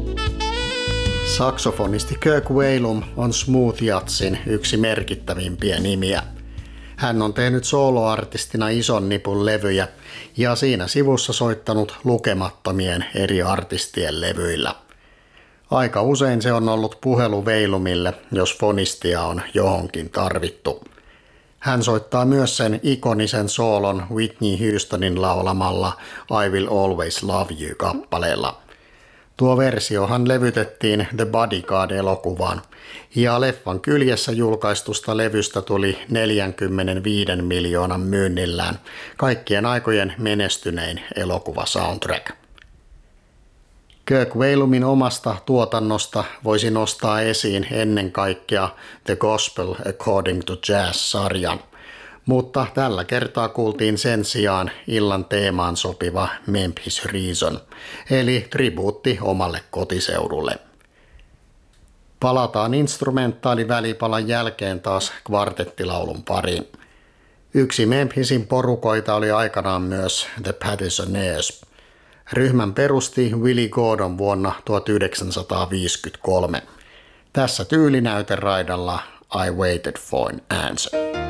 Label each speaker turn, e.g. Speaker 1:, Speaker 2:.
Speaker 1: Saksofonisti Kirk Whalum on smooth jazzin yksi merkittävimpiä nimiä. Hän on tehnyt soloartistina ison nipun levyjä ja siinä sivussa soittanut lukemattomien eri artistien levyillä. Aika usein se on ollut puhelu Whalumille, jos fonistia on johonkin tarvittu. Hän soittaa myös sen ikonisen soolon Whitney Houstonin laulamalla I Will Always Love You-kappaleella. Tuo versiohan levytettiin The Bodyguard-elokuvaan, ja leffan kyljessä julkaistusta levystä tuli 45 miljoonan myynnillään kaikkien aikojen menestynein elokuvasoundtrack. Kirk Whalumin omasta tuotannosta voisi nostaa esiin ennen kaikkea The Gospel According to Jazz-sarjan, mutta tällä kertaa kuultiin sen sijaan illan teemaan sopiva Memphis Reason, eli tribuutti omalle kotiseudulle. Palataan instrumentaalivälipalan jälkeen taas kvartettilaulun pariin. Yksi Memphisin porukoita oli aikanaan myös The Pattisonaires. Ryhmän perusti Willie Gordon vuonna 1953. Tässä tyylinäyteraidalla I Waited for an Answer.